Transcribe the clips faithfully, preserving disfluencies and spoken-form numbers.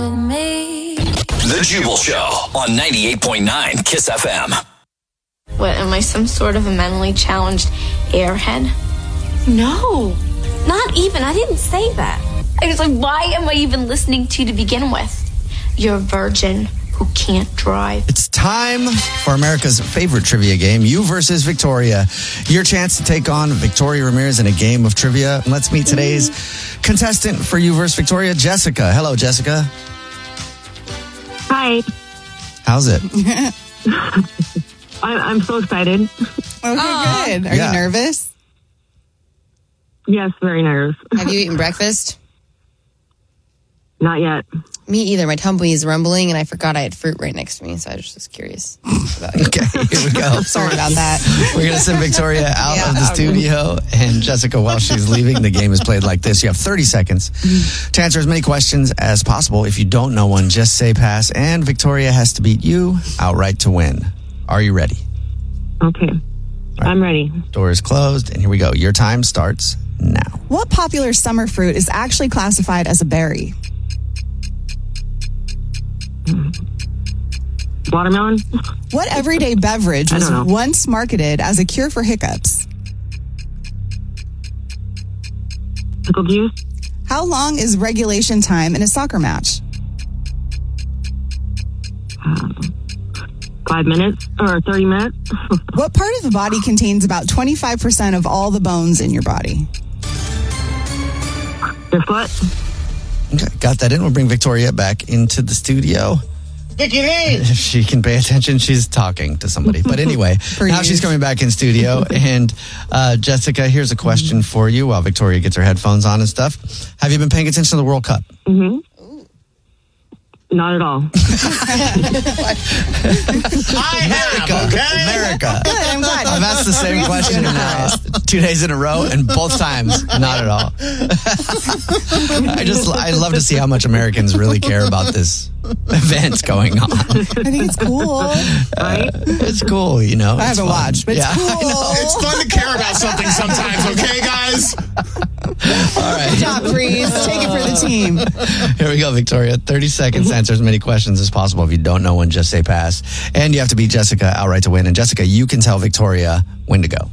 The Jubal Show on ninety-eight point nine Kiss F M. What, am I some sort of a mentally challenged airhead? No, not even. I didn't say that. I was like, why am I even listening to you to begin with? You're a virgin who can't drive. It's time for America's favorite trivia game, You versus Victoria. Your chance to take on Victoria Ramirez in a game of trivia. Let's meet today's mm. contestant for You versus Victoria, Jessica. Hello, Jessica. Hi. How's it? I, I'm so excited. Okay, Aww. Good. Are yeah. you nervous? Yes, very nervous. Have you eaten breakfast? Not yet. Me either. My tummy is rumbling, and I forgot I had fruit right next to me, so I was just curious about you. Okay, here we go. Sorry about that. We're going to send Victoria out yeah, of the studio, and Jessica, while she's leaving, the game is played like this. You have thirty seconds to answer as many questions as possible. If you don't know one, just say pass, and Victoria has to beat you outright to win. Are you ready? Okay. Right. I'm ready. Door is closed, and here we go. Your time starts now. What popular summer fruit is actually classified as a berry? Watermelon? What everyday beverage was once marketed as a cure for hiccups? Pickle juice? How long is regulation time in a soccer match? Um, five minutes or thirty minutes? What part of the body contains about twenty-five percent of all the bones in your body? Your foot? Okay, got that in. We'll bring Victoria back into the studio. If she can pay attention, she's talking to somebody. But anyway, now you. She's coming back in studio. And uh, Jessica, here's a question for you while Victoria gets her headphones on and stuff. Have you been paying attention to the World Cup? Mm-hmm. Not at all. I have, okay? America. Good, I'm glad. I've asked the same question now two days in a row, and both times, not at all. I just, I love to see how much Americans really care about this event going on. I think it's cool. Right? Uh, it's cool, you know. I haven't fun. watched, but yeah, it's cool. It's fun to care about something sometimes, okay, guys? All right. Good job, Freeze. Take it for the team. Here we go, Victoria. thirty seconds. Answer as many questions as possible. If you don't know one, just say pass. And you have to beat Jessica outright to win. And Jessica, you can tell Victoria when to go.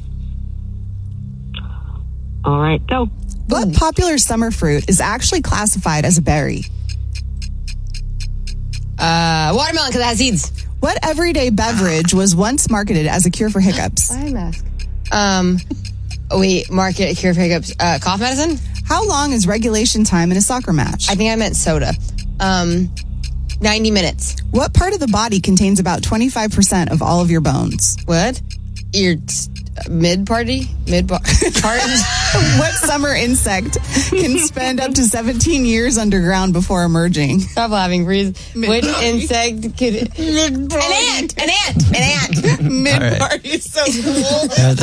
All right, go. What popular summer fruit is actually classified as a berry? Uh, watermelon, because it has seeds. What everyday beverage was once marketed as a cure for hiccups? Eye mask. Um, wait, market cure for hiccups. Uh, cough medicine? How long is regulation time in a soccer match? I think I meant soda. Um, ninety minutes. What part of the body contains about twenty-five percent of all of your bones? What? Your mid party? Mid part? What summer insect can spend up to seventeen years underground before emerging? Stop laughing, Freeze. Which insect could... Mid party. An ant! An ant! An ant! Mid right. party is so cool. Stop!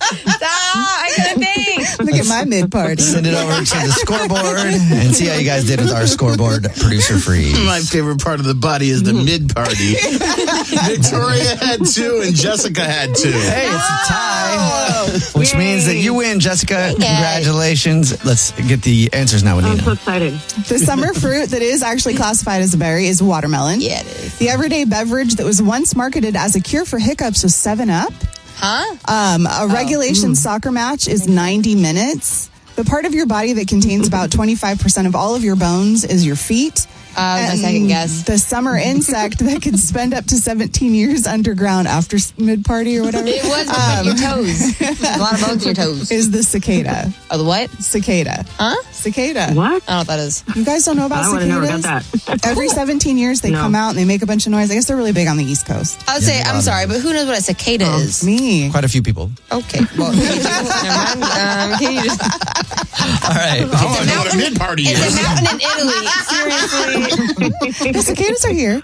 I couldn't think. Look at my mid party. Send it over to the scoreboard and see how you guys did with our scoreboard producer Freeze. My favorite part of the body is the mid party. Victoria had two and Jessica had two. Hey, it's a tie, which Yay. means that you win, Jessica. Congratulations. Let's get the answers now, I'm so Anina. excited. The summer fruit that is actually classified as a berry is watermelon. Yeah, it is. The everyday beverage that was once marketed as a cure for hiccups was seven up. Huh? Um, a regulation oh. soccer match is ninety minutes. The part of your body that contains about twenty-five percent of all of your bones is your feet. Uh, my second guess. The summer insect that can spend up to seventeen years underground after mid-party or whatever. It was um, your toes. There's a lot of bones in your toes. Is the cicada. Oh, the what? Cicada. Huh? Cicada. What? I don't know what that is. You guys don't know about I would have never got cicadas? that. Every seventeen years they No. come out and they make a bunch of noise. I guess they're really big on the East Coast. I would say, I'm sorry, but who knows what a cicada Oh, is? Me. Quite a few people. Okay. Well, can you, never mind. Um, can you just... All right. I want to know what a mid party It's a is. mountain in Italy. Seriously. The cicadas are here.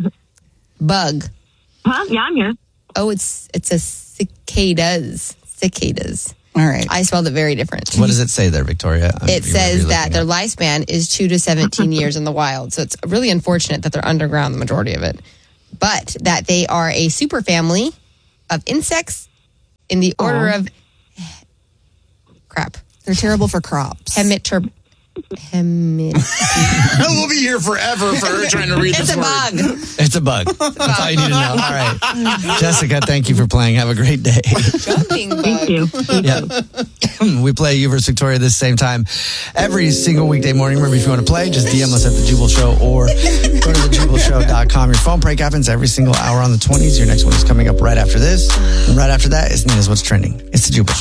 Bug. Huh? Yeah, I'm here. Oh, it's it's a cicadas. Cicadas. All right. I spelled it very different. What does it say there, Victoria? I'm- It you're says really that their looking lifespan is two to seventeen years in the wild. So it's really unfortunate that they're underground, the majority of it. But that they are a superfamily of insects in the order Aw. of crap. They're terrible for crops. Hemiter Hemidti. We'll be here forever for her trying to read It's this a word. bug. It's a bug. That's all you need to know. All right. Jessica, thank you for playing. Have a great day. Jumping bug. Thank you. Yeah. We play You versus Victoria this same time every single weekday morning. Remember, if you want to play, just D M us at The Jubal Show or go to the jubal show dot com. Your phone prank happens every single hour on the twenties. Your next one is coming up right after this. And right after that is Nina's What's Trending. It's The Jubal Show.